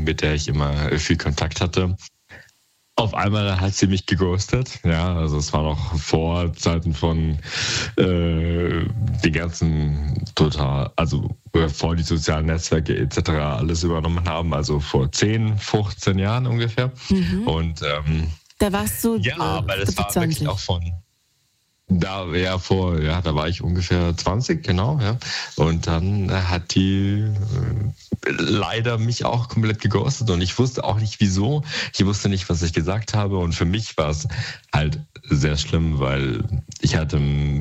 mit der ich immer viel Kontakt hatte. Auf einmal hat sie mich geghostet. Ja, also es war noch vor Zeiten von die ganzen vor die sozialen Netzwerke etc. alles übernommen haben, also vor 10, 15 Jahren ungefähr. Und da warst du aber das war 20. wirklich auch da war ich ungefähr 20, genau, ja. Und dann hat die leider mich auch komplett geghostet und ich wusste auch nicht wieso. Ich wusste nicht, was ich gesagt habe und für mich war es halt sehr schlimm, weil ich hatte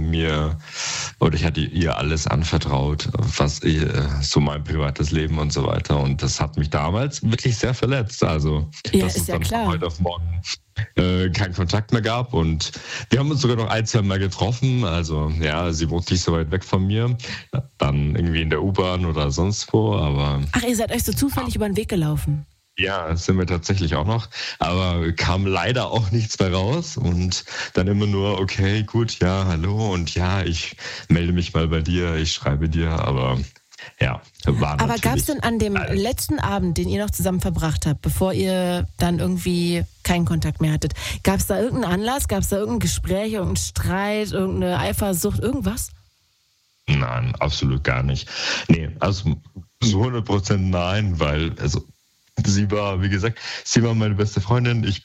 ihr alles anvertraut, was so mein privates Leben und so weiter und das hat mich damals wirklich sehr verletzt. Also, dass es dann von heute auf morgen keinen Kontakt mehr gab und wir haben uns sogar noch 1, 2 Mal getroffen, also ja, sie wohnt nicht so weit weg von mir, dann irgendwie in der U-Bahn oder sonst wo, aber... Ach, ihr seid euch so zufällig über den Weg gelaufen? Ja, das sind wir tatsächlich auch noch, aber kam leider auch nichts mehr raus und dann immer nur, okay, gut, ja, hallo und ja, ich melde mich mal bei dir, ich schreibe dir, aber... Ja, aber gab es denn an dem letzten Abend, den ihr noch zusammen verbracht habt, bevor ihr dann irgendwie keinen Kontakt mehr hattet, gab es da irgendeinen Anlass, gab es da irgendein Gespräch, irgendeinen Streit, irgendeine Eifersucht, irgendwas? Nein, absolut gar nicht. Nee, also so 100% nein, weil sie war, wie gesagt, sie war meine beste Freundin. Ich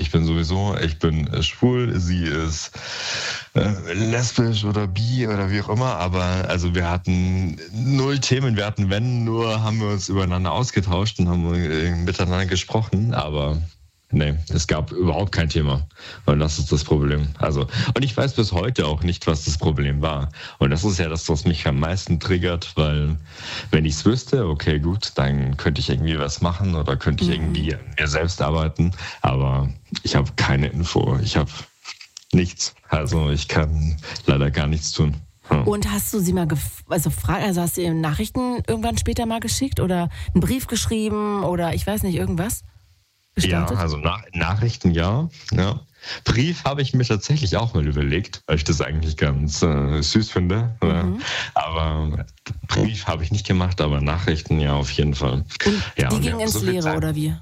bin schwul, sie ist lesbisch oder bi oder wie auch immer. Aber also wir hatten 0 Themen. Wir hatten, wenn nur, haben wir uns übereinander ausgetauscht und haben miteinander gesprochen. Aber nee, es gab überhaupt kein Thema. Und das ist das Problem. Und ich weiß bis heute auch nicht, was das Problem war. Und das ist ja das, was mich am meisten triggert, weil wenn ich es wüsste, okay, gut, dann könnte ich irgendwie was machen oder könnte ich irgendwie an mir selbst arbeiten. Aber ich habe keine Info. Ich habe nichts. Also ich kann leider gar nichts tun. Und hast du sie mal gefragt, also hast du ihr Nachrichten irgendwann später mal geschickt oder einen Brief geschrieben oder ich weiß nicht, irgendwas? Gestartet? Ja, also Nachrichten ja. Brief habe ich mir tatsächlich auch mal überlegt, weil ich das eigentlich ganz süß finde. Aber Brief habe ich nicht gemacht, aber Nachrichten ja auf jeden Fall. Und die gingen ins Leere oder wie?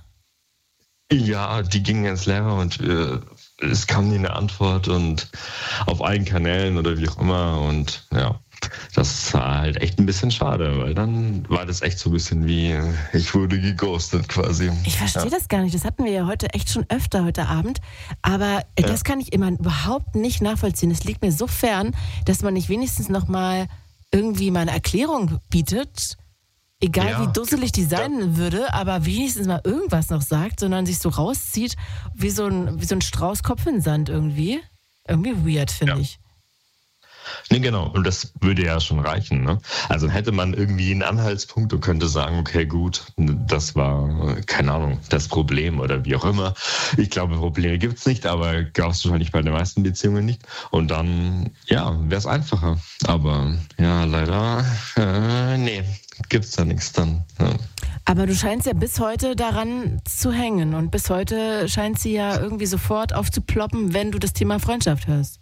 Ja, die gingen ins Leere und es kam nie eine Antwort und auf allen Kanälen oder wie auch immer und ja. Das war halt echt ein bisschen schade, weil dann war das echt so ein bisschen wie, ich wurde geghostet quasi. Ich verstehe das gar nicht, das hatten wir ja heute echt schon öfter heute Abend, aber das kann ich immer überhaupt nicht nachvollziehen. Es liegt mir so fern, dass man nicht wenigstens nochmal irgendwie mal eine Erklärung bietet, egal wie dusselig die sein würde, aber wenigstens mal irgendwas noch sagt, sondern sich so rauszieht wie so ein Strauß Kopf in den Sand irgendwie. Irgendwie weird, finde ich. Nee, genau. Und das würde ja schon reichen. Ne? Also hätte man irgendwie einen Anhaltspunkt und könnte sagen, okay, gut, das war, keine Ahnung, das Problem oder wie auch immer. Ich glaube, Probleme gibt es nicht, aber gab es wahrscheinlich bei den meisten Beziehungen nicht. Und dann, ja, wäre es einfacher. Aber ja, leider, nee, gibt es da nichts dann. Ja. Aber du scheinst ja bis heute daran zu hängen und bis heute scheint sie ja irgendwie sofort aufzuploppen, wenn du das Thema Freundschaft hörst.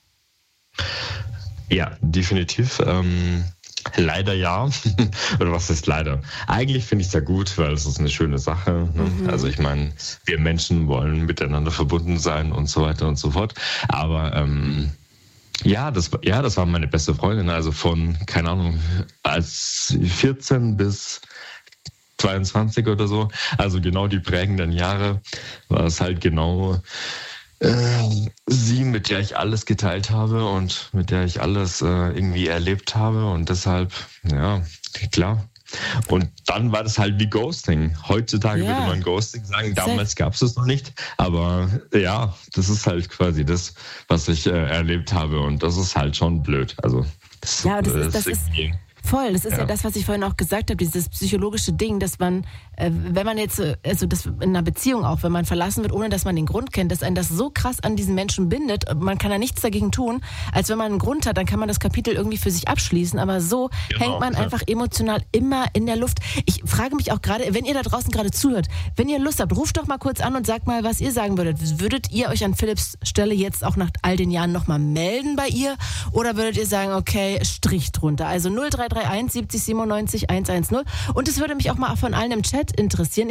Ja, definitiv. Leider ja. Oder was ist leider? Eigentlich finde ich es ja gut, weil es ist eine schöne Sache. Ne? Also ich meine, wir Menschen wollen miteinander verbunden sein und so weiter und so fort. Aber das war meine beste Freundin. Also von, keine Ahnung, als 14 bis 22 oder so. Also genau die prägenden Jahre war es halt genau sie, mit der ich alles geteilt habe und mit der ich alles irgendwie erlebt habe und deshalb, ja, klar. Und dann war das halt wie Ghosting. Heutzutage würde man Ghosting sagen, damals gab es noch nicht, aber ja, das ist halt quasi das, was ich erlebt habe und das ist halt schon blöd. Also das ist voll, das ist ja das, was ich vorhin auch gesagt habe, dieses psychologische Ding, dass man, wenn man jetzt, also das in einer Beziehung auch, wenn man verlassen wird, ohne dass man den Grund kennt, dass einen das so krass an diesen Menschen bindet, man kann da nichts dagegen tun, als wenn man einen Grund hat, dann kann man das Kapitel irgendwie für sich abschließen, aber so hängt man einfach emotional immer in der Luft. Ich frage mich auch gerade, wenn ihr da draußen gerade zuhört, wenn ihr Lust habt, ruft doch mal kurz an und sagt mal, was ihr sagen würdet. Würdet ihr euch an Philipps Stelle jetzt auch nach all den Jahren nochmal melden bei ihr oder würdet ihr sagen, okay, Strich drunter, also 0331 70 97 110 und es würde mich auch mal von allen im Chat interessieren.